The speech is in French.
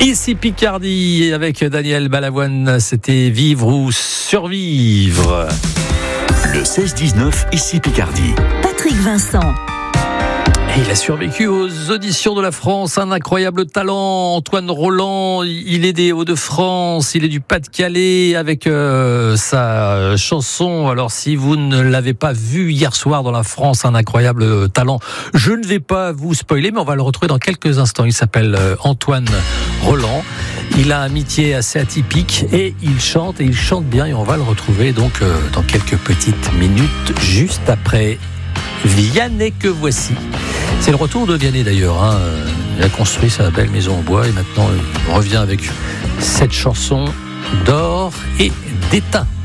Ici Picardie avec Daniel Balavoine, c'était Vivre ou Survivre. Le 16-19, ici Picardie. Patrick Vincent. Et il a survécu aux auditions de la France, un incroyable talent. Antoine Roland, il est des Hauts-de-France, il est du Pas-de-Calais avec sa chanson. Alors si vous ne l'avez pas vu hier soir dans la France, un incroyable talent, je ne vais pas vous spoiler, mais on va le retrouver dans quelques instants. Il s'appelle Antoine Roland. Il a un métier assez atypique et il chante bien et on va le retrouver donc dans quelques petites minutes juste après Vianney que voici. C'est le retour de Vianney d'ailleurs. Il a construit sa belle maison en bois et maintenant il revient avec cette chanson d'or et d'étain.